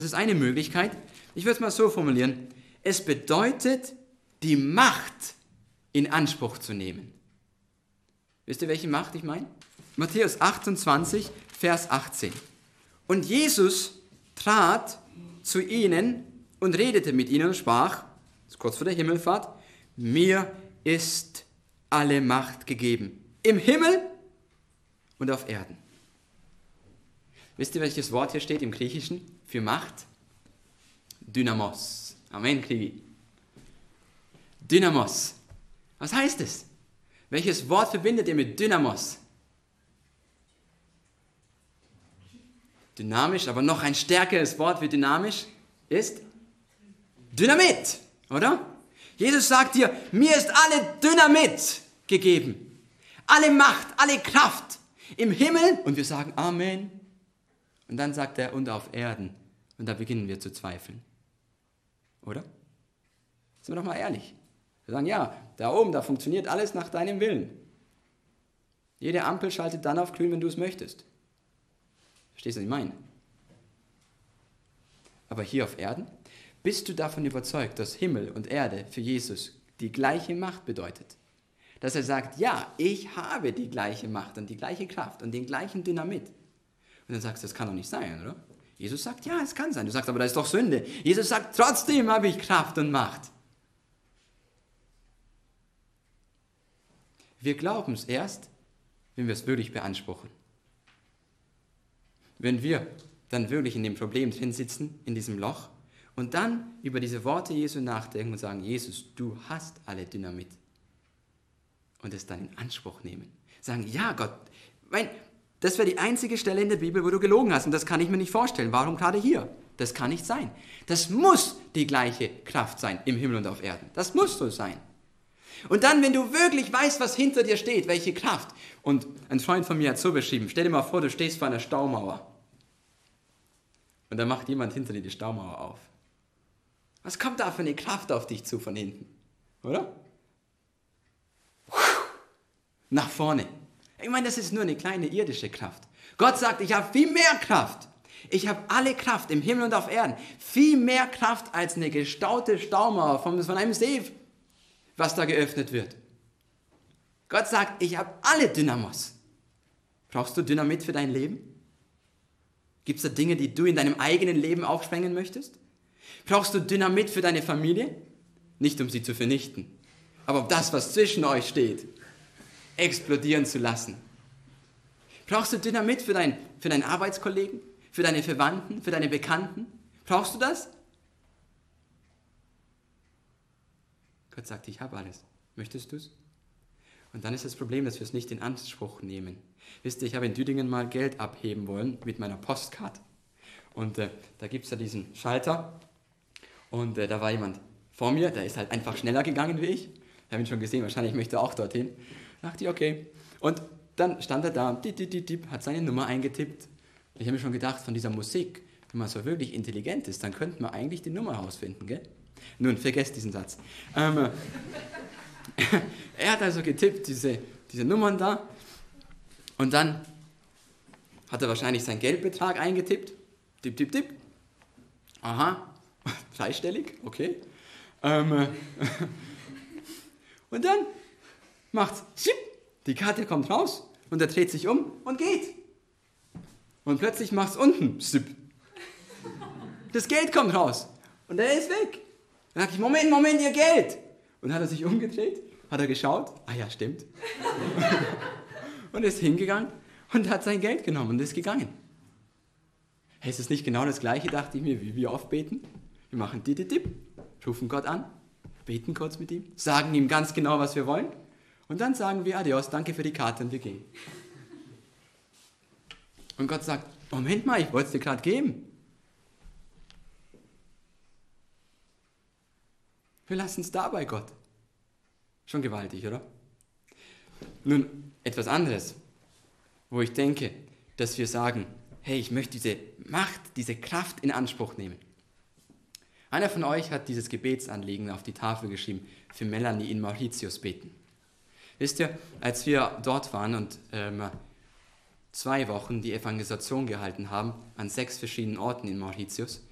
Das ist eine Möglichkeit. Ich würde es mal so formulieren. Es bedeutet, die Macht in Anspruch zu nehmen. Wisst ihr, welche Macht ich meine? Matthäus 28, Vers 18. Und Jesus trat zu ihnen und redete mit ihnen und sprach, das ist kurz vor der Himmelfahrt, mir ist alle Macht gegeben, im Himmel und auf Erden. Wisst ihr, welches Wort hier steht im Griechischen für Macht? Dynamos. Amen, Krigi. Dynamos. Was heißt es? Welches Wort verbindet ihr mit Dynamos? Dynamisch, aber noch ein stärkeres Wort wie dynamisch ist Dynamit, oder? Jesus sagt dir, mir ist alle Dynamit gegeben. Alle Macht, alle Kraft im Himmel. Und wir sagen Amen. Und dann sagt er, und auf Erden. Und da beginnen wir zu zweifeln. Oder? Sind wir doch mal ehrlich. Wir sagen, ja, da oben, da funktioniert alles nach deinem Willen. Jede Ampel schaltet dann auf grün, wenn du es möchtest. Verstehst du, was ich meine? Aber hier auf Erden, bist du davon überzeugt, dass Himmel und Erde für Jesus die gleiche Macht bedeutet? Dass er sagt, ja, ich habe die gleiche Macht und die gleiche Kraft und den gleichen Dynamit. Und dann sagst du, das kann doch nicht sein, oder? Jesus sagt, ja, es kann sein. Du sagst, aber da ist doch Sünde. Jesus sagt, trotzdem habe ich Kraft und Macht. Wir glauben es erst, wenn wir es wirklich beanspruchen. Wenn wir dann wirklich in dem Problem drin sitzen, in diesem Loch, und dann über diese Worte Jesu nachdenken und sagen, Jesus, du hast alle Dynamit. Und es dann in Anspruch nehmen. Sagen, ja Gott, das wäre die einzige Stelle in der Bibel, wo du gelogen hast. Und das kann ich mir nicht vorstellen. Warum gerade hier? Das kann nicht sein. Das muss die gleiche Kraft sein im Himmel und auf Erden. Das muss so sein. Und dann, wenn du wirklich weißt, was hinter dir steht, welche Kraft. Und ein Freund von mir hat so beschrieben, stell dir mal vor, du stehst vor einer Staumauer. Und dann macht jemand hinter dir die Staumauer auf. Was kommt da für eine Kraft auf dich zu von hinten? Oder? Nach vorne. Ich meine, das ist nur eine kleine irdische Kraft. Gott sagt, ich habe viel mehr Kraft. Ich habe alle Kraft im Himmel und auf Erden. Viel mehr Kraft als eine gestaute Staumauer von einem See, was da geöffnet wird. Gott sagt, ich habe alle Dynamos. Brauchst du Dynamit für dein Leben? Gibt es da Dinge, die du in deinem eigenen Leben aufsprengen möchtest? Brauchst du Dynamit für deine Familie? Nicht um sie zu vernichten, aber um das, was zwischen euch steht, explodieren zu lassen. Brauchst du Dynamit für deinen Arbeitskollegen, für deine Verwandten, für deine Bekannten? Brauchst du das? Gott sagt, ich habe alles. Möchtest du es? Und dann ist das Problem, dass wir es nicht in Anspruch nehmen. Wisst ihr, ich habe in Düdingen mal Geld abheben wollen mit meiner Postcard. Und da gibt es ja diesen Schalter. Und da war jemand vor mir, der ist halt einfach schneller gegangen wie ich. Ich habe ihn schon gesehen, wahrscheinlich möchte er auch dorthin. Da dachte ich, okay. Und dann stand er da, hat seine Nummer eingetippt. Ich habe mir schon gedacht, von dieser Musik, wenn man so wirklich intelligent ist, dann könnte man eigentlich die Nummer herausfinden, gell? Nun, vergesst diesen Satz. Er hat also getippt, diese Nummern da. Und dann hat er wahrscheinlich seinen Geldbetrag eingetippt. Tipp. Aha, dreistellig, okay. Und dann macht's, die Karte kommt raus und er dreht sich um und geht. Und plötzlich macht's unten, das Geld kommt raus und er ist weg. Dann sag ich, Moment, ihr Geld. Und dann hat er sich umgedreht, hat er geschaut, ah ja, stimmt. Und ist hingegangen und hat sein Geld genommen und ist gegangen. Hey, ist es nicht genau das Gleiche, dachte ich mir, wie wir oft beten? Wir machen rufen Gott an, beten kurz mit ihm, sagen ihm ganz genau, was wir wollen und dann sagen wir Adios, danke für die Karte und wir gehen. Und Gott sagt, Moment mal, ich wollte es dir gerade geben. Wir lassen es dabei, Gott. Schon gewaltig, oder? Nun, etwas anderes, wo ich denke, dass wir sagen, hey, ich möchte diese Macht, diese Kraft in Anspruch nehmen. Einer von euch hat dieses Gebetsanliegen auf die Tafel geschrieben, für Melanie in Mauritius beten. Wisst ihr, als wir dort waren und 2 Wochen die Evangelisation gehalten haben, an 6 verschiedenen Orten in Mauritius,